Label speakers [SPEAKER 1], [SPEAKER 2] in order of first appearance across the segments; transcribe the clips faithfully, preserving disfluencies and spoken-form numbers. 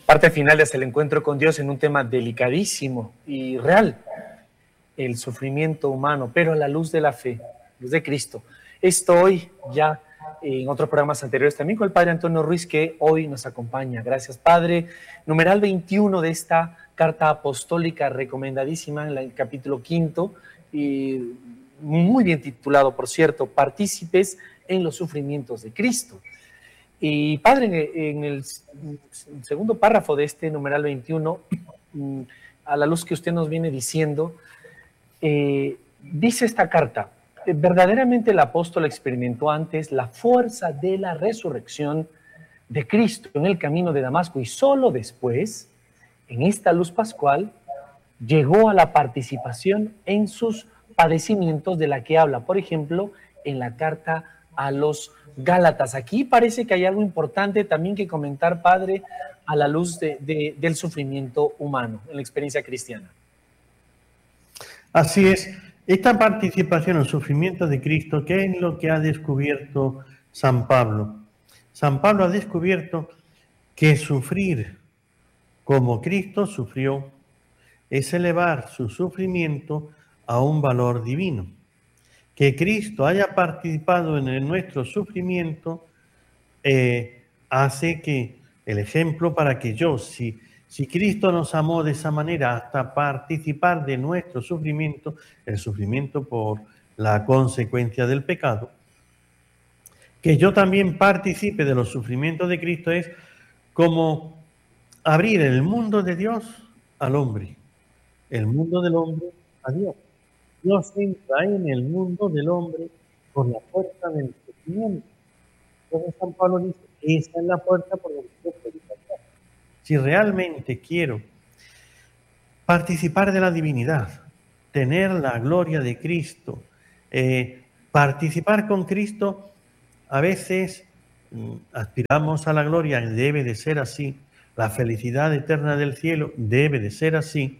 [SPEAKER 1] Parte final de Hasta el Encuentro con Dios en un tema delicadísimo y real, el sufrimiento humano, pero a la luz de la fe, luz de Cristo. Esto hoy ya en otros programas anteriores también con el Padre Antonio Ruiz, que hoy nos acompaña. Gracias, Padre. Numeral veintiuno de esta carta apostólica recomendadísima en el capítulo quinto, y muy bien titulado, por cierto, Partícipes en los sufrimientos de Cristo. Y Padre, en el segundo párrafo de este numeral veintiuno, a la luz que usted nos viene diciendo, eh, dice esta carta: verdaderamente el apóstol experimentó antes la fuerza de la resurrección de Cristo en el camino de Damasco, y solo después, en esta luz pascual, llegó a la participación en sus padecimientos de la que habla, por ejemplo, en la carta a los Gálatas. Aquí parece que hay algo importante también que comentar, Padre, a la luz de, de, del sufrimiento humano en la experiencia cristiana.
[SPEAKER 2] Así es. Esta participación en el sufrimiento de Cristo, ¿qué es lo que ha descubierto San Pablo? San Pablo ha descubierto que sufrir como Cristo sufrió es elevar su sufrimiento a un valor divino. Que Cristo haya participado en el nuestro sufrimiento eh, hace que el ejemplo para que yo, si, si Cristo nos amó de esa manera hasta participar de nuestro sufrimiento, el sufrimiento por la consecuencia del pecado, que yo también participe de los sufrimientos de Cristo es como abrir el mundo de Dios al hombre, el mundo del hombre a Dios. Dios entra en el mundo del hombre por la puerta del sufrimiento. Entonces San Pablo dice, esa es la puerta por la que yo puedo pasar. Si realmente quiero participar de la divinidad, tener la gloria de Cristo, eh, participar con Cristo, a veces mm, aspiramos a la gloria, debe de ser así, la felicidad eterna del cielo debe de ser así,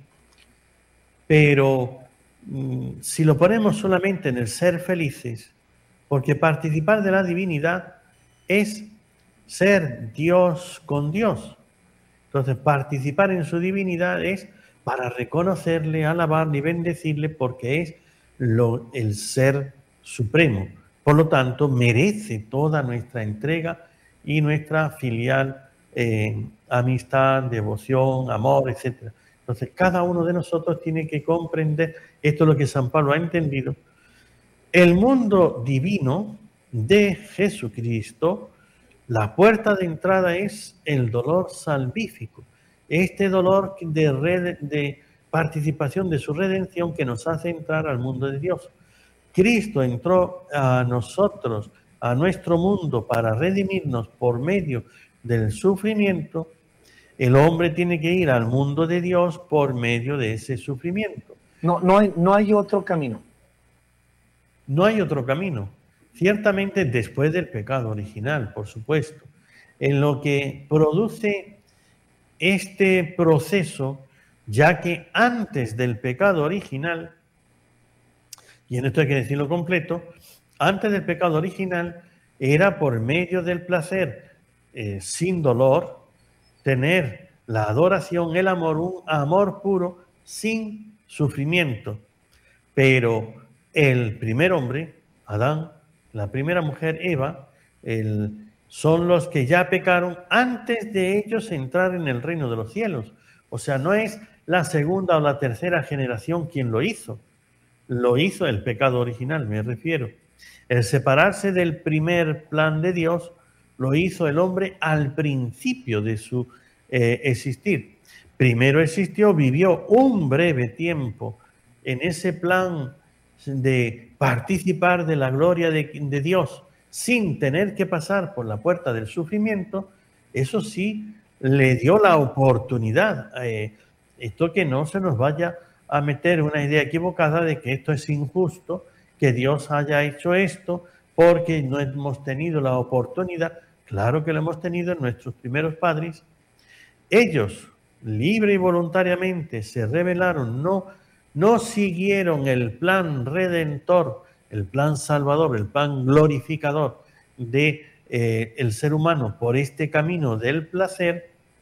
[SPEAKER 2] pero si lo ponemos solamente en el ser felices, porque participar de la divinidad es ser Dios con Dios. Entonces, participar en su divinidad es para reconocerle, alabarle y bendecirle, porque es lo, el ser supremo. Por lo tanto, merece toda nuestra entrega y nuestra filial eh, amistad, devoción, amor, etcétera. Entonces, cada uno de nosotros tiene que comprender, esto es lo que San Pablo ha entendido, el mundo divino de Jesucristo, la puerta de entrada es el dolor salvífico, este dolor de, red, de participación de su redención que nos hace entrar al mundo de Dios. Cristo entró a nosotros, a nuestro mundo, para redimirnos por medio del sufrimiento. El hombre tiene que ir al mundo de Dios por medio de ese sufrimiento.
[SPEAKER 1] No, no hay, no hay otro camino.
[SPEAKER 2] No hay otro camino. Ciertamente después del pecado original, por supuesto. En lo que produce este proceso, ya que antes del pecado original, y en esto hay que decirlo completo, antes del pecado original era por medio del placer eh, sin dolor, tener la adoración, el amor, un amor puro, sin sufrimiento. Pero el primer hombre, Adán, la primera mujer, Eva, el, son los que ya pecaron antes de ellos entrar en el reino de los cielos. O sea, no es la segunda o la tercera generación quien lo hizo. Lo hizo el pecado original, me refiero. El separarse del primer plan de Dios lo hizo el hombre al principio de su eh, existir. Primero existió, vivió un breve tiempo en ese plan de participar de la gloria de, de Dios sin tener que pasar por la puerta del sufrimiento. Eso sí, le dio la oportunidad. Eh, esto que no se nos vaya a meter una idea equivocada de que esto es injusto, que Dios haya hecho esto porque no hemos tenido la oportunidad. Claro que lo hemos tenido en nuestros primeros padres. Ellos, libre y voluntariamente, se rebelaron, no, no siguieron el plan redentor, el plan salvador, el plan glorificador de eh, el ser humano por este camino del placer.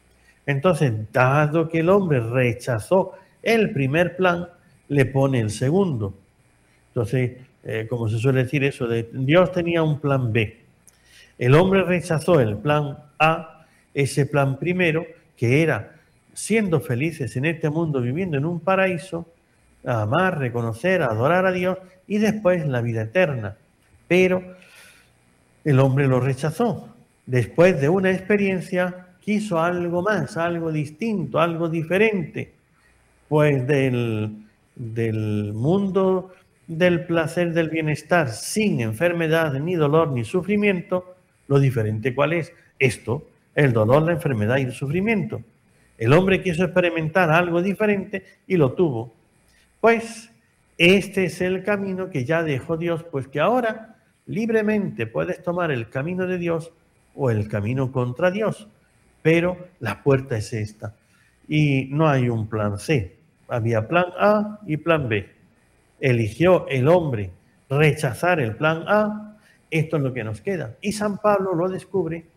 [SPEAKER 2] Entonces, dado que el hombre rechazó el primer plan, le pone el segundo. Entonces, eh, como se suele decir eso, de, Dios tenía un plan B. El hombre rechazó el plan A, ese plan primero, que era siendo felices en este mundo, viviendo en un paraíso, amar, reconocer, adorar a Dios y después la vida eterna. Pero el hombre lo rechazó. Después de una experiencia, quiso algo más, algo distinto, algo diferente. Pues del, del mundo del placer, del bienestar, sin enfermedad, ni dolor, ni sufrimiento, lo diferente ¿cuál es? Esto, el dolor, la enfermedad y el sufrimiento. El hombre quiso experimentar algo diferente y lo tuvo. Pues este es el camino que ya dejó Dios, pues que ahora libremente puedes tomar el camino de Dios o el camino contra Dios, pero la puerta es esta. Y no hay un plan C, había plan A y plan B. Eligió el hombre rechazar el plan A, esto es lo que nos queda. Y San Pablo lo descubre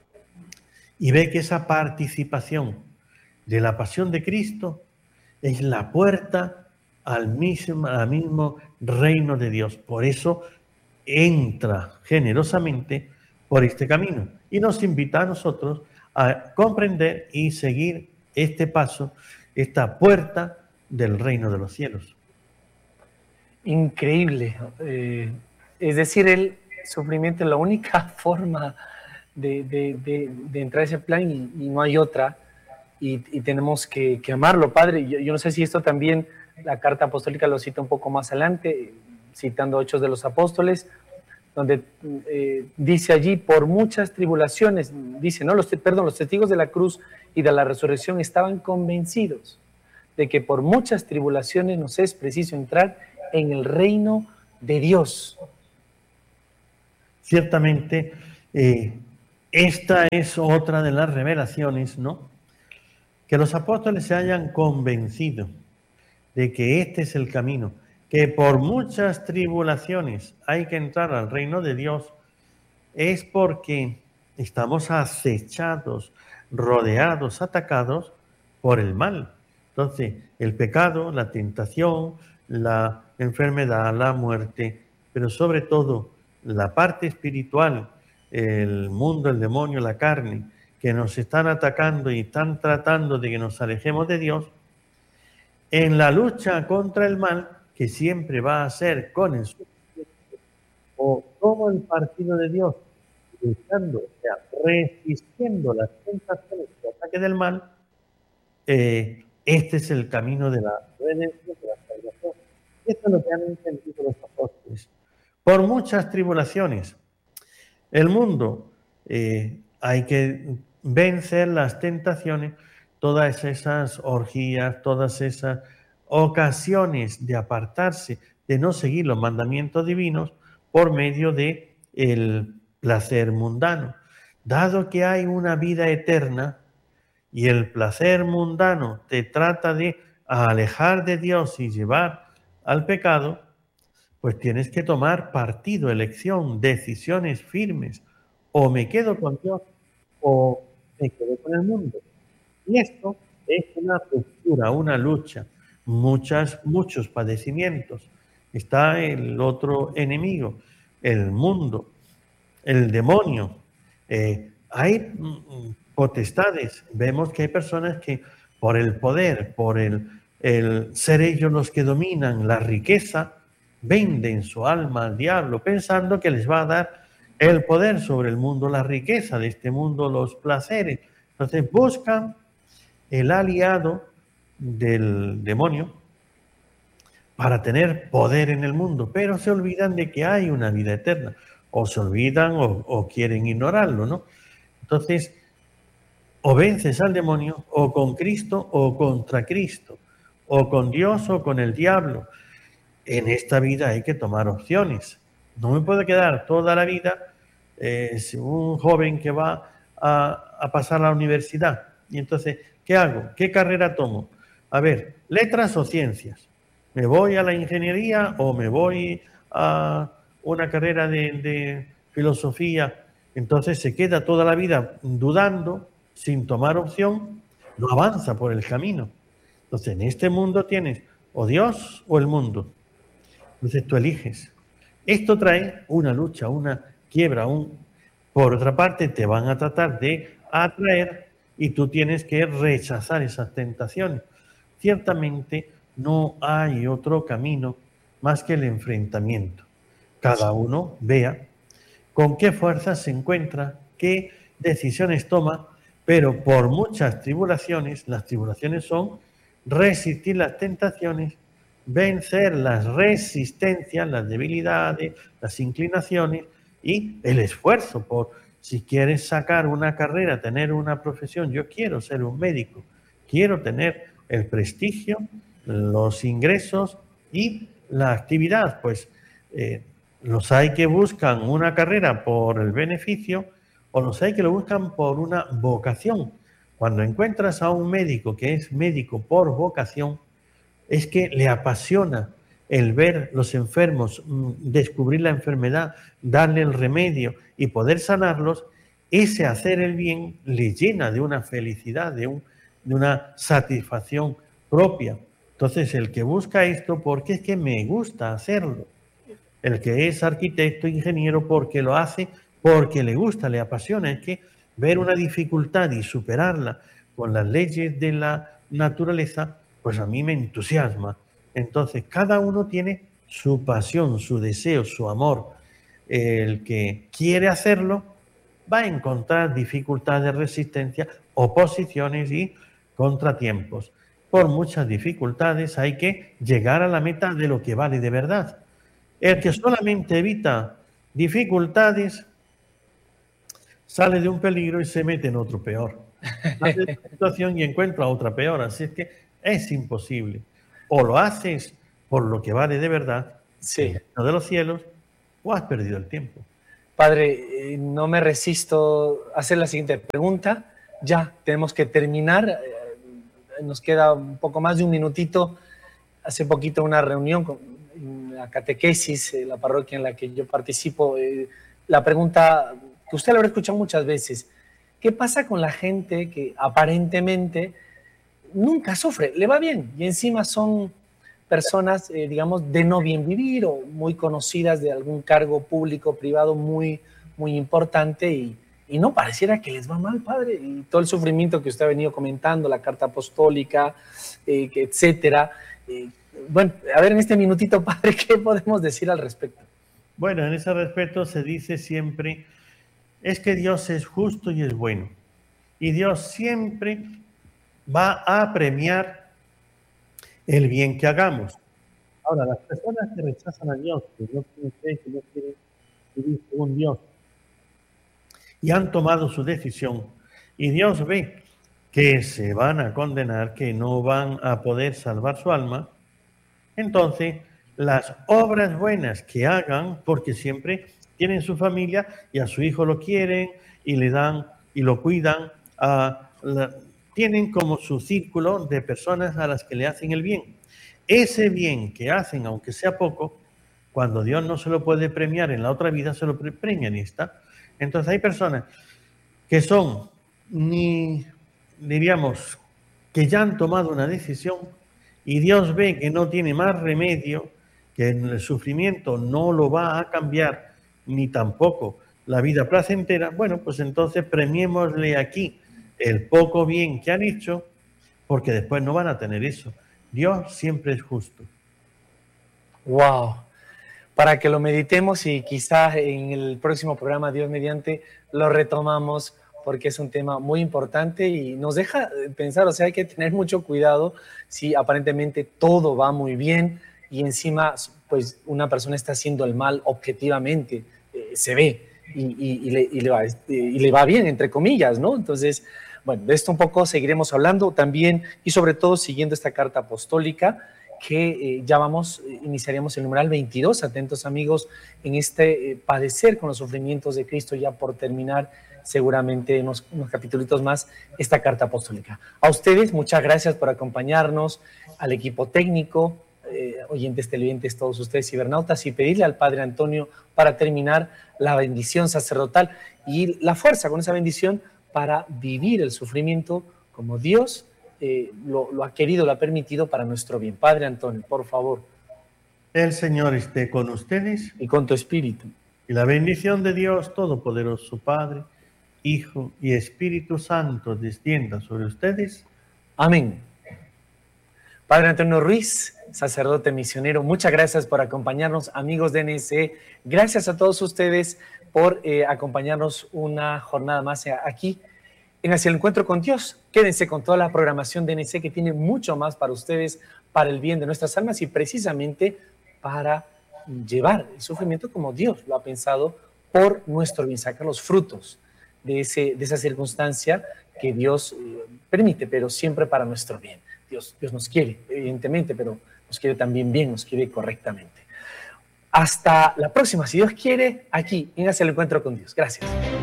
[SPEAKER 2] y ve que esa participación de la pasión de Cristo es la puerta al mismo, al mismo reino de Dios. Por eso entra generosamente por este camino y nos invita a nosotros a comprender y seguir este paso, esta puerta del reino de los cielos.
[SPEAKER 1] Increíble. Eh, es decir, el sufrimiento es la única forma de, de, de, de entrar a ese plan y, y no hay otra. Y, y tenemos que, que amarlo, Padre. Yo, yo no sé si esto también, la carta apostólica lo cita un poco más adelante, citando Hechos de los Apóstoles, donde eh, dice allí, por muchas tribulaciones, dice, no, los, perdón, los testigos de la cruz y de la resurrección estaban convencidos de que por muchas tribulaciones nos es preciso entrar en el reino de Dios.
[SPEAKER 2] Ciertamente, eh, esta es otra de las revelaciones, ¿no? Que los apóstoles se hayan convencido de que este es el camino, que por muchas tribulaciones hay que entrar al reino de Dios, es porque estamos acechados, rodeados, atacados por el mal. Entonces, el pecado, la tentación, la enfermedad, la muerte, pero sobre todo la parte espiritual, el mundo, el demonio, la carne, que nos están atacando y están tratando de que nos alejemos de Dios, en la lucha contra el mal, que siempre va a ser con el sufrimiento, o como el partido de Dios, luchando, o sea, resistiendo las tentaciones y ataque del mal, eh, este es el camino de la redención, de la salvación. Esto es lo que han entendido los apóstoles. Por muchas tribulaciones, el mundo, eh, hay que vencer las tentaciones, todas esas orgías, todas esas ocasiones de apartarse, de no seguir los mandamientos divinos por medio de el placer mundano. Dado que hay una vida eterna y el placer mundano te trata de alejar de Dios y llevar al pecado, pues tienes que tomar partido, elección, decisiones firmes. O me quedo con Dios o me quedo con el mundo. Y esto es una ruptura, una lucha, muchas, muchos padecimientos. Está el otro enemigo, el mundo, el demonio. Eh, hay potestades. Vemos que hay personas que por el poder, por el, el ser ellos los que dominan la riqueza, venden su alma al diablo pensando que les va a dar el poder sobre el mundo, la riqueza de este mundo, los placeres. Entonces buscan el aliado del demonio para tener poder en el mundo, pero se olvidan de que hay una vida eterna, o se olvidan o, o quieren ignorarlo, ¿no? Entonces, o vences al demonio, o con Cristo, o contra Cristo, o con Dios, o con el diablo. En esta vida hay que tomar opciones. No me puedo quedar toda la vida eh, un joven que va a, a pasar a la universidad. Y entonces, ¿qué hago? ¿Qué carrera tomo? A ver, letras o ciencias. ¿Me voy a la ingeniería o me voy a una carrera de, de filosofía? Entonces se queda toda la vida dudando, sin tomar opción, no avanza por el camino. Entonces, en este mundo tienes o Dios o el mundo. Entonces tú eliges. Esto trae una lucha, una quiebra. Un... Por otra parte, te van a tratar de atraer y tú tienes que rechazar esas tentaciones. Ciertamente no hay otro camino más que el enfrentamiento. Cada uno vea con qué fuerzas se encuentra, qué decisiones toma, pero por muchas tribulaciones, las tribulaciones son resistir las tentaciones, vencer las resistencias, las debilidades, las inclinaciones y el esfuerzo por, si quieres sacar una carrera, tener una profesión, yo quiero ser un médico, quiero tener el prestigio, los ingresos y la actividad, pues eh, los hay que buscan una carrera por el beneficio o los hay que lo buscan por una vocación. Cuando encuentras a un médico que es médico por vocación, es que le apasiona el ver los enfermos, descubrir la enfermedad, darle el remedio y poder sanarlos. Ese hacer el bien le llena de una felicidad, de, un, de una satisfacción propia. Entonces, el que busca esto, porque es que me gusta hacerlo. El que es arquitecto, ingeniero, porque lo hace, porque le gusta, le apasiona. Es que ver una dificultad y superarla con las leyes de la naturaleza, pues a mí me entusiasma. Entonces, cada uno tiene su pasión, su deseo, su amor. El que quiere hacerlo va a encontrar dificultades, resistencia, oposiciones y contratiempos. Por muchas dificultades hay que llegar a la meta de lo que vale de verdad. El que solamente evita dificultades sale de un peligro y se mete en otro peor. Sale de una situación y encuentra otra peor. Así es que es imposible. O lo haces por lo que vale de verdad,
[SPEAKER 1] sí,
[SPEAKER 2] el reino de los cielos, o has perdido el tiempo.
[SPEAKER 1] Padre, no me resisto a hacer la siguiente pregunta. Ya tenemos que terminar. Nos queda un poco más de un minutito. Hace poquito una reunión con la catequesis, la parroquia en la que yo participo. La pregunta que usted la habrá escuchado muchas veces: ¿qué pasa con la gente que aparentemente nunca sufre, le va bien y encima son personas, eh, digamos, de no bien vivir o muy conocidas de algún cargo público, privado muy, muy importante y, y no pareciera que les va mal, padre? Y todo el sufrimiento que usted ha venido comentando, la carta apostólica, eh, etcétera. Eh, bueno, a ver, en este minutito, padre, ¿qué podemos decir al respecto?
[SPEAKER 2] Bueno, en ese respecto se dice siempre, es que Dios es justo y es bueno. Y Dios siempre va a premiar el bien que hagamos. Ahora, las personas que rechazan a Dios, que no quieren creer, que no quieren vivir según Dios, y han tomado su decisión, y Dios ve que se van a condenar, que no van a poder salvar su alma, entonces las obras buenas que hagan, porque siempre tienen su familia y a su hijo lo quieren y le dan y lo cuidan, a la, tienen como su círculo de personas a las que le hacen el bien. Ese bien que hacen, aunque sea poco, cuando Dios no se lo puede premiar en la otra vida, se lo premia en esta. Entonces hay personas que son, ni diríamos, que ya han tomado una decisión y Dios ve que no tiene más remedio, que el sufrimiento no lo va a cambiar, ni tampoco la vida placentera. Bueno, pues entonces premiémosle aquí el poco bien que han hecho, porque después no van a tener eso. Dios siempre es justo.
[SPEAKER 1] Wow. Para que lo meditemos y quizás en el próximo programa, Dios mediante, lo retomamos, porque es un tema muy importante y nos deja pensar, o sea, hay que tener mucho cuidado si aparentemente todo va muy bien y encima, pues, una persona está haciendo el mal objetivamente, eh, se ve y, y, y, le, y, le va, y le va bien, entre comillas, ¿no? Entonces, bueno, de esto un poco seguiremos hablando también y sobre todo siguiendo esta carta apostólica que eh, ya vamos, eh, iniciaríamos el numeral veintidós, atentos amigos, en este eh, padecer con los sufrimientos de Cristo, ya por terminar seguramente en unos, unos capítulos más esta carta apostólica. A ustedes, muchas gracias por acompañarnos, al equipo técnico, eh, oyentes televidentes, todos ustedes cibernautas, y pedirle al Padre Antonio para terminar la bendición sacerdotal y la fuerza con esa bendición para vivir el sufrimiento como Dios eh, lo, lo ha querido, lo ha permitido para nuestro bien. Padre Antonio, por favor.
[SPEAKER 2] El Señor esté con ustedes.
[SPEAKER 1] Y con tu espíritu.
[SPEAKER 2] Y la bendición de Dios Todopoderoso, Padre, Hijo y Espíritu Santo descienda sobre ustedes.
[SPEAKER 1] Amén. Padre Antonio Ruiz, sacerdote misionero, muchas gracias por acompañarnos, amigos de N S E. Gracias a todos ustedes por eh, acompañarnos una jornada más aquí en Hacia el Encuentro con Dios. Quédense con toda la programación de N S E, que tiene mucho más para ustedes, para el bien de nuestras almas y precisamente para llevar el sufrimiento como Dios lo ha pensado por nuestro bien, sacar los frutos de, ese, de esa circunstancia que Dios eh, permite, pero siempre para nuestro bien. Dios, Dios nos quiere, evidentemente, pero nos quiere también bien, nos quiere correctamente. Hasta la próxima, si Dios quiere, aquí en Hacia el Encuentro con Dios. Gracias.